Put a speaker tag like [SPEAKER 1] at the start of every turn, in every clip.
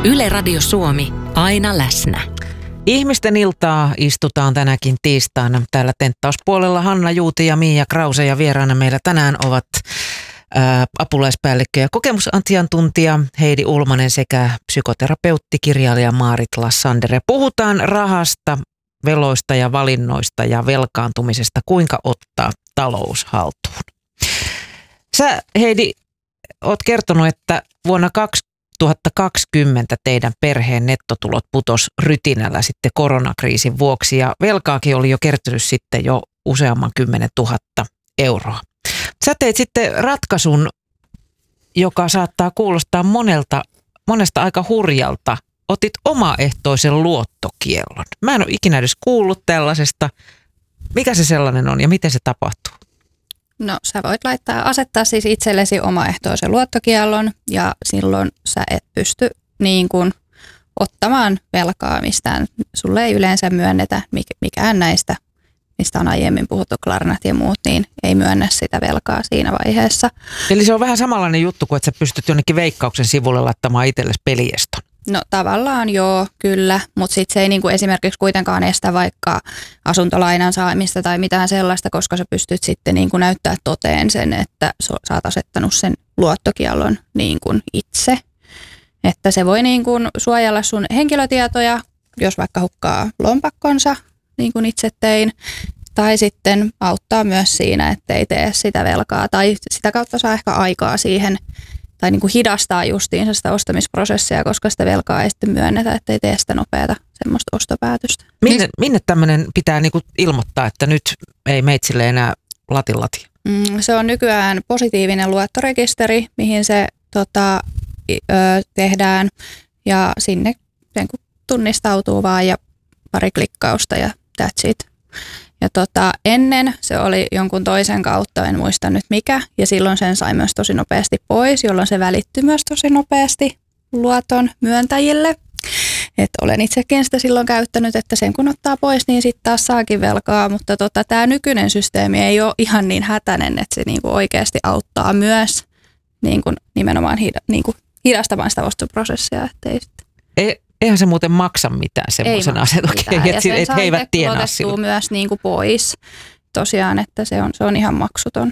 [SPEAKER 1] Yle Radio Suomi, aina läsnä.
[SPEAKER 2] Ihmisten iltaa istutaan tänäkin tiistaina. Täällä tenttauspuolella Hanna Juuti ja Miia Krause ja vieraana meillä tänään ovat apulaispäällikkö ja kokemusasiantuntija Heidi Ulmanen sekä psykoterapeutti, kirjailija Maarit Lassander. Ja puhutaan rahasta, veloista ja valinnoista ja velkaantumisesta, kuinka ottaa talous haltuun. Sä, Heidi, oot kertonut, että vuonna 2020 teidän perheen nettotulot putos rytinällä sitten koronakriisin vuoksi ja velkaakin oli jo kertynyt sitten jo useamman 10 000 euroa. Sä teit sitten ratkaisun, joka saattaa kuulostaa monesta aika hurjalta. Otit omaehtoisen luottokiellon. Mä en ole ikinä edes kuullut tällaisesta. Mikä se sellainen on ja miten se tapahtuu?
[SPEAKER 3] No sä voit asettaa siis itsellesi omaehtoisen luottokiellon ja silloin sä et pysty niin kuin ottamaan velkaa mistään. Sulle ei yleensä myönnetä mikään näistä, mistä on aiemmin puhuttu, Klarnat ja muut, niin ei myönnä sitä velkaa siinä vaiheessa.
[SPEAKER 2] Eli se on vähän samanlainen juttu kuin, että sä pystyt jonnekin Veikkauksen sivulle laittamaan itsellesi pelieston. No
[SPEAKER 3] tavallaan joo, kyllä, mutta sitten se ei niinku esimerkiksi kuitenkaan estä vaikka asuntolainan saamista tai mitään sellaista, koska sä pystyt sitten niinku näyttää toteen sen, että sä oot asettanut sen luottokiellon niinku itse. Että se voi niinku suojella sun henkilötietoja, jos vaikka hukkaa lompakkonsa, niin kuin itse tein, tai sitten auttaa myös siinä, ettei tee sitä velkaa, tai sitä kautta saa ehkä aikaa siihen, tai niin kuin hidastaa justiinsa sitä ostamisprosessia, koska sitä velkaa ei sitten myönnetä, ettei tee sitä nopeata semmoista ostopäätöstä.
[SPEAKER 2] Minne tämmöinen pitää niin kuin ilmoittaa, että nyt ei meitsille enää latin?
[SPEAKER 3] Se on nykyään positiivinen luottorekisteri, mihin se tehdään, ja sinne sen kun tunnistautuu vaan ja pari klikkausta ja that's it. Ja ennen se oli jonkun toisen kautta, en muista nyt mikä, ja silloin sen sai myös tosi nopeasti pois, jolloin se välittyi myös tosi nopeasti luoton myöntäjille. Että olen itsekin sitä silloin käyttänyt, että sen kun ottaa pois, niin sitten taas saakin velkaa, mutta tämä nykyinen systeemi ei ole ihan niin hätäinen, että se niinku oikeasti auttaa myös niinku nimenomaan hidastamaan sitä ostoprosessia, ettei sitten.
[SPEAKER 2] Eihän se muuten maksa mitään semmoisen asetuksen, että he eivät tienaa sillä.
[SPEAKER 3] Myös niin kuin pois tosiaan, että se on ihan maksuton.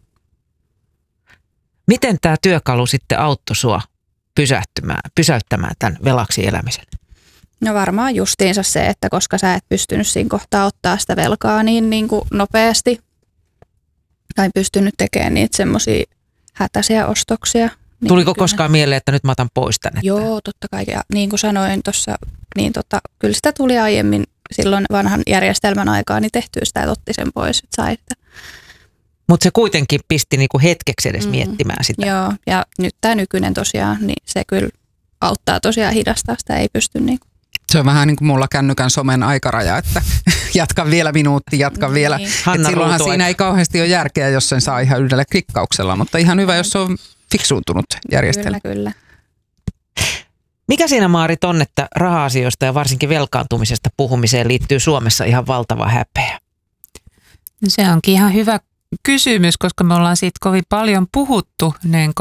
[SPEAKER 2] Miten tämä työkalu sitten auttoi sua pysäyttämään tämän velaksi elämisen?
[SPEAKER 3] No varmaan justiinsa se, että koska sä et pystynyt siinä kohtaa ottaa sitä velkaa niin kuin nopeasti tai pystynyt tekemään niitä semmoisia hätäisiä ostoksia.
[SPEAKER 2] Tuliko koskaan mieleen, että nyt mä otan pois tänne?
[SPEAKER 3] Joo, totta kai. Ja niin kuin sanoin tuossa, niin kyllä sitä tuli aiemmin silloin vanhan järjestelmän aikaa, niin tehtyä sitä, että otti sen pois, että sai sitä.
[SPEAKER 2] Mutta se kuitenkin pisti niinku hetkeksi edes miettimään sitä.
[SPEAKER 3] Joo, ja nyt tämä nykyinen tosiaan, niin se kyllä auttaa tosiaan hidastaa sitä, ei pysty niinku.
[SPEAKER 4] Se on vähän niin kuin mulla kännykän somen aikaraja, että jatkan vielä minuutti, vielä. Silloinhan siinä ei kauheasti ole järkeä, jos sen saa ihan yhdellä klikkauksella, mutta ihan hyvä, jos se on fiksuuntunut järjestelmä.
[SPEAKER 3] Kyllä.
[SPEAKER 2] Mikä siinä, Maarit, on, että raha-asioista ja varsinkin velkaantumisesta puhumiseen liittyy Suomessa ihan valtava häpeä?
[SPEAKER 5] No se onkin ihan hyvä kysymys, koska me ollaan siitä kovin paljon puhuttu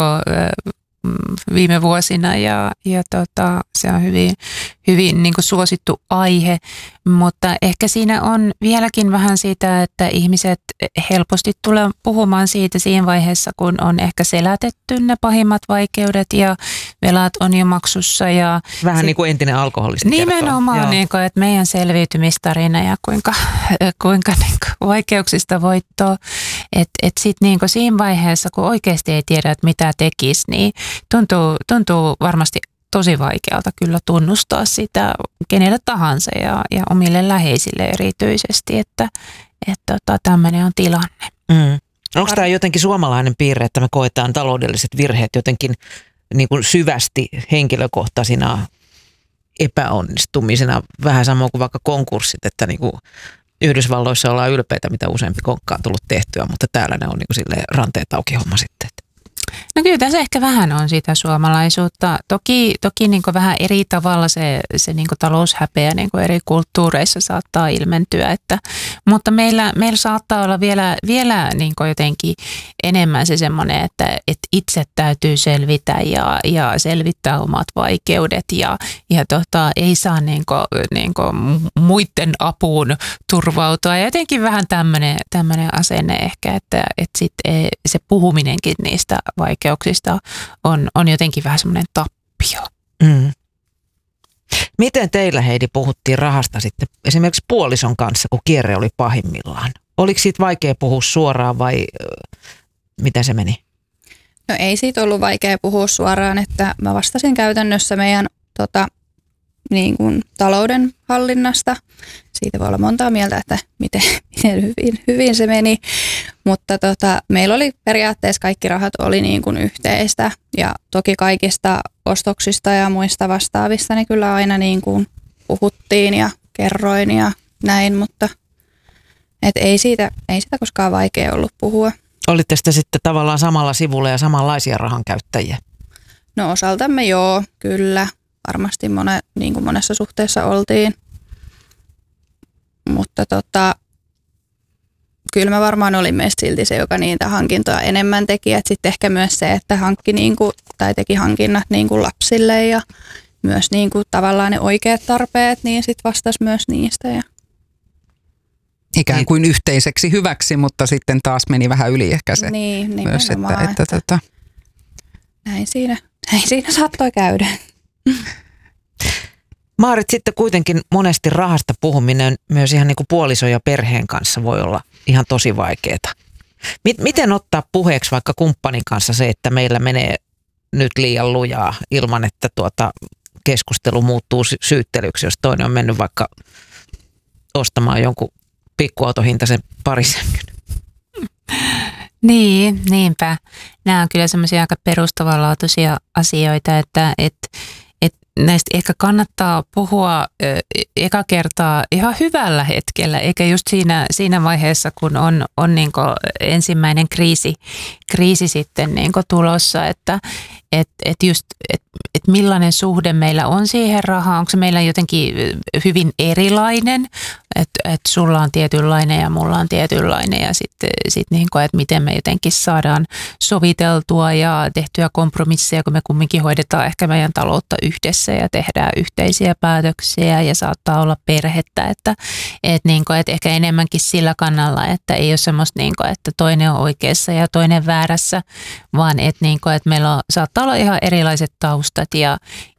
[SPEAKER 5] viime vuosina ja se on hyvin niin kuin suosittu aihe, mutta ehkä siinä on vieläkin vähän sitä, että ihmiset helposti tulee puhumaan siitä siinä vaiheessa, kun on ehkä selätetty ne pahimmat vaikeudet ja velat on jo maksussa. Ja
[SPEAKER 2] vähän niin kuin entinen alkoholisti kertoo.
[SPEAKER 5] Nimenomaan, niin kuin, että meidän selviytymistarina ja kuinka niin kuin vaikeuksista voittoa, että sitten niin kuin siinä vaiheessa, kun oikeasti ei tiedä, että mitä tekisi, niin tuntuu varmasti tosi vaikealta kyllä tunnustaa sitä kenelle tahansa ja omille läheisille erityisesti, että tämmöinen on tilanne.
[SPEAKER 2] Onko tämä jotenkin suomalainen piirre, että me koetaan taloudelliset virheet jotenkin niin kuin syvästi henkilökohtaisina epäonnistumisena, vähän samoin kuin vaikka konkurssit, että niin kuin Yhdysvalloissa ollaan ylpeitä, mitä useampi konkka on tullut tehtyä, mutta täällä ne on niin kuin silleen ranteet auki homma sitten.
[SPEAKER 5] No kyllä tässä ehkä vähän on sitä suomalaisuutta. Toki niin kuin vähän eri tavalla se niin kuin taloushäpeä niin kuin eri kulttuureissa saattaa ilmentyä. Mutta meillä saattaa olla vielä niin kuin jotenkin enemmän se semmoinen, että itse täytyy selvitä ja selvittää omat vaikeudet ja ei saa niin kuin muiden apuun turvautua. Ja jotenkin vähän tämmöinen asenne ehkä, että sit se puhuminenkin niistä vaikeuksista on jotenkin vähän semmoinen tappio.
[SPEAKER 2] Mm. Miten teillä, Heidi, puhuttiin rahasta sitten esimerkiksi puolison kanssa, kun kierre oli pahimmillaan? Oliko siitä vaikea puhua suoraan vai mitä se meni?
[SPEAKER 3] No ei siitä ollut vaikea puhua suoraan, että mä vastasin käytännössä meidän niin kuin talouden hallinnasta. Siitä voi olla montaa mieltä, että miten hyvin se meni, mutta meillä oli periaatteessa kaikki rahat oli niin kuin yhteistä ja toki kaikista ostoksista ja muista vastaavista niin kyllä aina niin kuin puhuttiin ja kerroin ja näin, mutta ei siitä koskaan vaikea ollut puhua.
[SPEAKER 2] Olitte sitten tavallaan samalla sivulla ja samanlaisia rahankäyttäjiä?
[SPEAKER 3] No osaltamme joo, kyllä. Varmasti niin kuin monessa suhteessa oltiin, mutta kyllä mä varmaan olin meistä silti se, joka niitä hankintoja enemmän teki. Sitten ehkä myös se, että hankki niin kuin, tai teki hankinnat niin kuin lapsille ja myös niin kuin tavallaan ne oikeat tarpeet, niin sitten vastasi myös niistä. Ja.
[SPEAKER 4] Ikään kuin yhteiseksi hyväksi, mutta sitten taas meni vähän yli ehkä se
[SPEAKER 3] niin,
[SPEAKER 4] myös, että
[SPEAKER 3] näin siinä saattoi käydä.
[SPEAKER 2] Maarit, sitten kuitenkin monesti rahasta puhuminen myös ihan niin kuin puolison ja perheen kanssa voi olla ihan tosi vaikeaa. Miten ottaa puheeksi vaikka kumppanin kanssa se, että meillä menee nyt liian lujaa ilman, että keskustelu muuttuu syyttelyksi, jos toinen on mennyt vaikka ostamaan jonkun pikkuautohintaisen parisängyn?
[SPEAKER 5] Niin, niinpä. Nämä on kyllä semmoisia aika perustavanlaatuisia asioita, että näistä ehkä kannattaa puhua eka kertaa ihan hyvällä hetkellä, eikä just siinä vaiheessa, kun on niin kuin ensimmäinen kriisi sitten niin kuin tulossa, että millainen suhde meillä on siihen rahaan, onko se meillä jotenkin hyvin erilainen, että sulla on tietynlainen ja mulla on tietynlainen ja sitten niin kuin, että miten me jotenkin saadaan soviteltua ja tehtyä kompromisseja, kun me kumminkin hoidetaan ehkä meidän taloutta yhdessä ja tehdään yhteisiä päätöksiä ja saattaa olla perhettä, että ehkä enemmänkin sillä kannalla, että ei ole semmoista, niin kuin, että toinen on oikeassa ja toinen väärässä, vaan että meillä saattaa olla ihan erilaiset taustat ja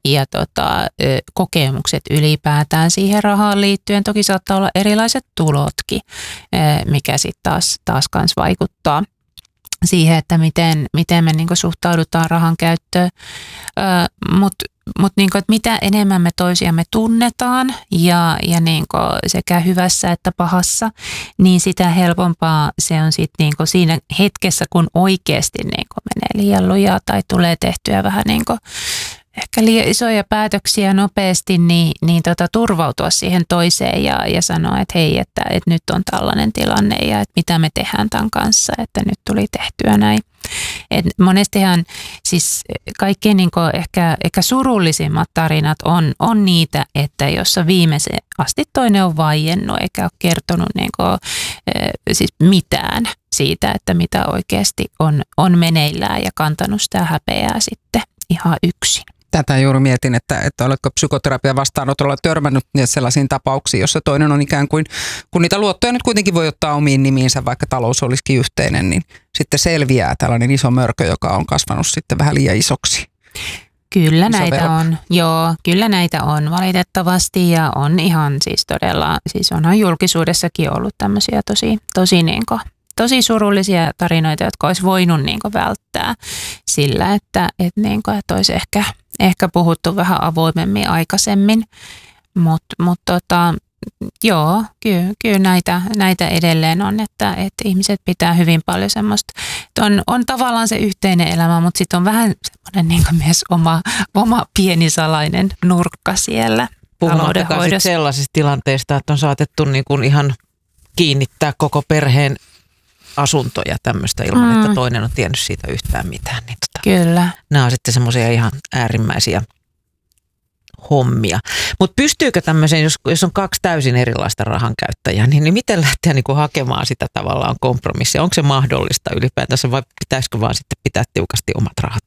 [SPEAKER 5] kokemukset ylipäätään siihen rahaan liittyen. Toki saattaa olla erilaiset tulotkin, mikä sitten taas kans vaikuttaa siihen, että miten me niinku suhtaudutaan rahan käyttöön. Mutta niinku, että mitä enemmän me toisiamme tunnetaan ja niinku sekä hyvässä että pahassa, niin sitä helpompaa se on sitten niinku siinä hetkessä, kun oikeasti niinku menee liian lujaa tai tulee tehtyä vähän niinku ehkä liian isoja päätöksiä nopeasti, niin turvautua siihen toiseen ja sanoa, että hei, että nyt on tällainen tilanne ja että mitä me tehdään tämän kanssa, että nyt tuli tehtyä näin. Et monestihan siis kaikkein niin ehkä surullisimmat tarinat on niitä, että jossa viimeisen asti toinen on vaiennut eikä ole kertonut siis mitään siitä, että mitä oikeasti on meneillään ja kantanut sitä häpeää sitten ihan yksin.
[SPEAKER 4] Tätä juuri mietin, että oletko psykoterapian vastaanotolla törmännyt sellaisiin tapauksiin, jossa toinen on ikään kuin, kun niitä luottoja nyt kuitenkin voi ottaa omiin nimiinsä, vaikka talous olisikin yhteinen, niin sitten selviää tällainen iso mörkö, joka on kasvanut sitten vähän liian isoksi.
[SPEAKER 5] Kyllä näitä on, joo, kyllä näitä on valitettavasti ja on ihan siis todella, siis onhan julkisuudessakin ollut tämmöisiä tosi surullisia tarinoita, jotka olisi voinut välttää sillä, että olisi ehkä puhuttu vähän avoimemmin aikaisemmin, mutta joo, kyllä näitä edelleen on, että ihmiset pitää hyvin paljon semmoista, on tavallaan se yhteinen elämä, mutta sitten on vähän semmoinen myös oma pieni salainen nurkka siellä taloudenhoidossa.
[SPEAKER 2] Sellaisista tilanteista, että on saatettu ihan kiinnittää koko perheen asuntoja tämmöistä ilman, että toinen on tiennyt siitä yhtään mitään. Niin
[SPEAKER 5] Kyllä.
[SPEAKER 2] Nämä on sitten semmoisia ihan äärimmäisiä hommia. Mutta pystyykö tämmöiseen, jos on kaksi täysin erilaista rahankäyttäjää, niin miten lähteä niin kuin hakemaan sitä tavallaan kompromissia? Onko se mahdollista ylipäätänsä vai pitäisikö vaan sitten pitää tiukasti omat rahat?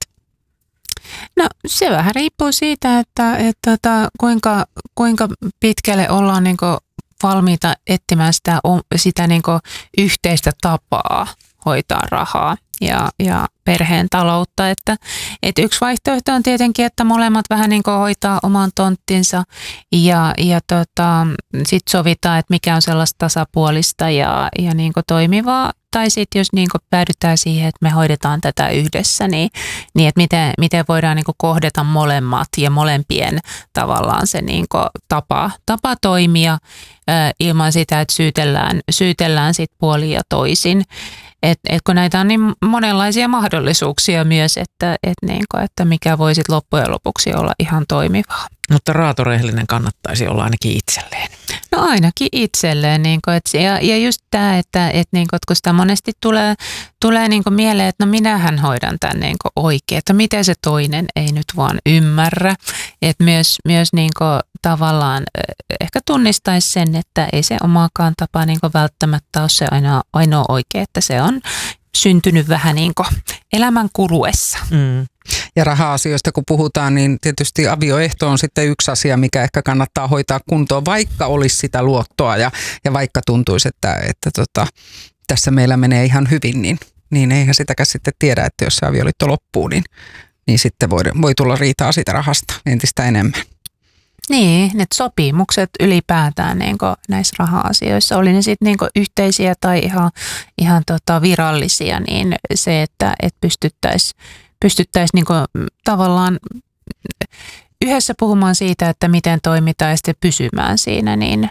[SPEAKER 5] No se vähän riippuu siitä, että kuinka pitkälle ollaan niin kuin valmiita etsimään sitä niin kuin yhteistä tapaa hoitaa rahaa ja perheen taloutta. Että yksi vaihtoehto on tietenkin, että molemmat vähän niin kuin hoitaa oman tonttinsa ja sitten sovitaan, että mikä on sellaista tasapuolista ja niin kuin toimivaa. Tai sitten jos niin kuin päädytään siihen, että me hoidetaan tätä yhdessä, niin että miten voidaan niin kuin kohdata molemmat ja molempien tavallaan se niin kuin tapa toimia ilman sitä, että syytellään sit puolin ja toisin. Et kun näitä on niin monenlaisia mahdollisuuksia myös, että mikä voi sit loppujen lopuksi olla ihan toimivaa.
[SPEAKER 2] Mutta raatorehellinen kannattaisi olla ainakin itselleen.
[SPEAKER 5] No ainakin itselleen. Ja just tämä, että kun sitä monesti tulee mieleen, että no minähän hoidan tämän oikein, että miten se toinen ei nyt vaan ymmärrä. Että myös tavallaan ehkä tunnistaisi sen, että ei se omaakaan tapa välttämättä ole se ainoa oikea, että se on syntynyt vähän elämän kuluessa.
[SPEAKER 4] Ja raha-asioista kun puhutaan, niin tietysti avioehto on sitten yksi asia, mikä ehkä kannattaa hoitaa kuntoon, vaikka olisi sitä luottoa ja vaikka tuntuisi, että tässä meillä menee ihan hyvin, niin eihän sitäkään sitten tiedä, että jos se avioliitto loppuu, niin sitten voi tulla riitaa siitä rahasta entistä enemmän.
[SPEAKER 5] Niin, että sopimukset ylipäätään näissä raha-asioissa, oli ne sitten yhteisiä tai ihan virallisia, niin se, että pystyttäisiin tavallaan yhdessä puhumaan siitä, että miten toimitaan ja sitten pysymään siinä, niin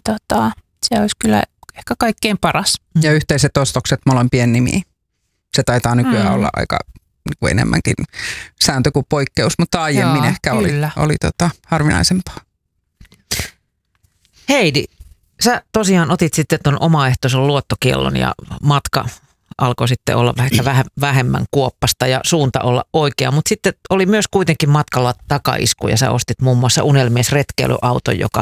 [SPEAKER 5] se olisi kyllä ehkä kaikkein paras. Ja
[SPEAKER 4] yhteiset ostokset molempien nimiin. Se taitaa nykyään olla aika enemmänkin sääntö kuin poikkeus, mutta aiemmin ehkä oli harvinaisempaa.
[SPEAKER 2] Heidi, sä tosiaan otit sitten ton omaehtoisen luottokiellon ja matka alkoi sitten olla ehkä vähemmän kuoppasta ja suunta olla oikea, mutta sitten oli myös kuitenkin matkalla takaisku ja sä ostit muun muassa Unelmies retkeilyauton, joka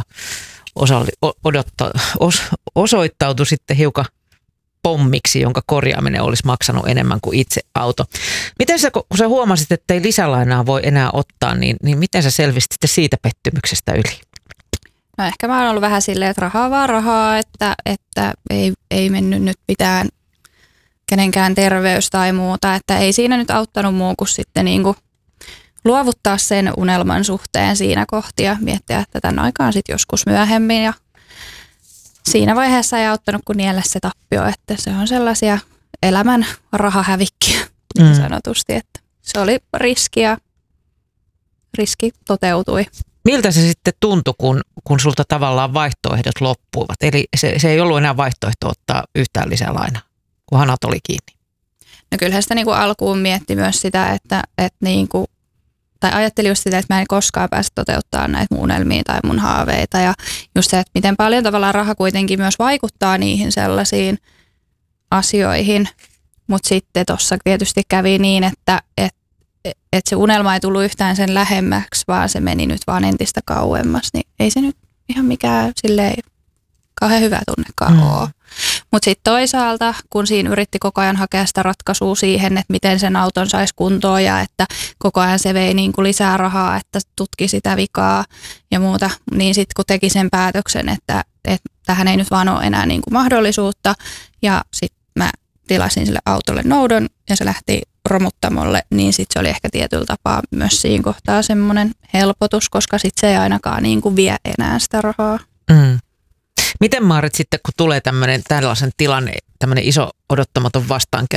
[SPEAKER 2] osoittautui sitten hiukan pommiksi, jonka korjaaminen olisi maksanut enemmän kuin itse auto. Miten sä, kun sä huomasit, että ei lisälainaa voi enää ottaa, niin miten sä selvisit siitä pettymyksestä yli?
[SPEAKER 3] No ehkä mä oon ollut vähän silleen, että rahaa vaan rahaa, että ei mennyt nyt mitään kenenkään terveys tai muuta, että ei siinä nyt auttanut muu kuin sitten luovuttaa sen unelman suhteen siinä kohti ja miettiä, että tämän aikaan sitten joskus myöhemmin ja siinä vaiheessa ei auttanut kuin niellä se tappio, että se on sellaisia elämän rahahävikkiä niin sanotusti, että se oli riski ja riski toteutui.
[SPEAKER 2] Miltä se sitten tuntui, kun sulta tavallaan vaihtoehdot loppuivat? Eli se ei ollut enää vaihtoehto ottaa yhtään lisää lainaa, kun hanat oli kiinni.
[SPEAKER 3] No kyllähän sitä alkuun mietti myös sitä, tai ajattelin just sitä, että mä en koskaan pääse toteuttamaan näitä mun unelmia tai mun haaveita. Ja just se, että miten paljon tavallaan raha kuitenkin myös vaikuttaa niihin sellaisiin asioihin. Mutta sitten tuossa tietysti kävi niin, että se unelma ei tullut yhtään sen lähemmäksi, vaan se meni nyt vaan entistä kauemmas. Niin ei se nyt ihan mikään silleen kauhean hyvä tunnekaan ole. Mutta sitten toisaalta, kun siinä yritti koko ajan hakea sitä ratkaisua siihen, että miten sen auton saisi kuntoon ja että koko ajan se vei lisää rahaa, että tutki sitä vikaa ja muuta, niin sitten kun teki sen päätöksen, että tähän ei nyt vaan ole enää mahdollisuutta ja sitten mä tilasin sille autolle noudon ja se lähti romuttamolle, niin sitten se oli ehkä tietyllä tapaa myös siinä kohtaa semmoinen helpotus, koska sitten se ei ainakaan vie enää sitä rahaa.
[SPEAKER 2] Miten Maarit sitten, kun tulee tällaisen tilanne, tämmöinen iso odottamaton